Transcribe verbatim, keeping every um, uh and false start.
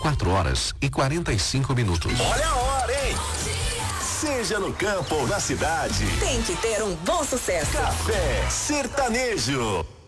quatro horas e quarenta e cinco minutos. Olha a hora, hein? Seja no campo ou na cidade, tem que ter um bom sucesso. Café Sertanejo.